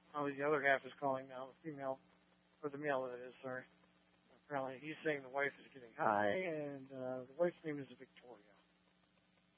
Oh, the other half is calling now, the female, or the male that is, sorry. Apparently he's saying the wife is getting high, and the wife's name is Victoria.